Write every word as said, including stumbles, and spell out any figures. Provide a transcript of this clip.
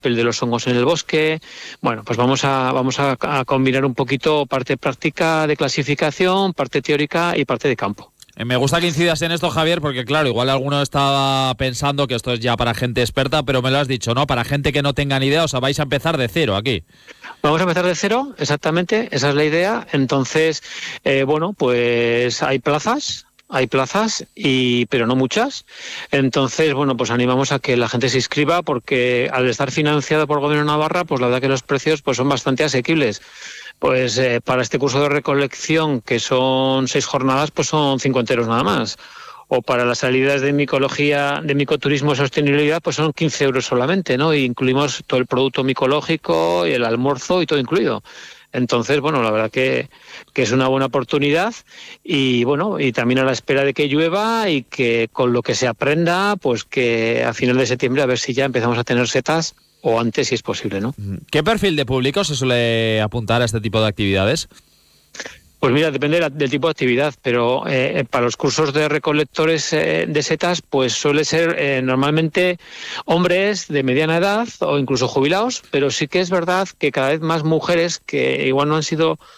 papel de los hongos en el bosque. Bueno, pues vamos a vamos a, a combinar un poquito parte práctica de clasificación, parte teórica y parte de campo. Me gusta que incidas en esto, Javier, porque claro, igual alguno estaba pensando que esto es ya para gente experta, pero me lo has dicho, ¿no? Para gente que no tenga ni idea, o sea, vais a empezar de cero aquí. Vamos a empezar de cero, exactamente, esa es la idea. Entonces, eh, bueno, pues hay plazas, hay plazas, y pero no muchas. Entonces, bueno, pues animamos a que la gente se inscriba, porque al estar financiado por el Gobierno de Navarra, pues la verdad que los precios pues son bastante asequibles. Pues eh, para este curso de recolección, que son seis jornadas, pues son cincuenta euros nada más. O para las salidas de micología, de micoturismo y sostenibilidad, pues son quince euros solamente, ¿no? Y incluimos todo el producto micológico y el almuerzo y todo incluido. Entonces, bueno, la verdad que, que es una buena oportunidad, y bueno, y también a la espera de que llueva y que con lo que se aprenda, pues que a final de septiembre a ver si ya empezamos a tener setas, o antes si es posible, ¿no? ¿Qué perfil de público se suele apuntar a este tipo de actividades? Pues mira, depende de la, del tipo de actividad, pero eh, para los cursos de recolectores eh, de setas, pues suele ser eh, normalmente hombres de mediana edad o incluso jubilados, pero sí que es verdad que cada vez más mujeres que igual no han sido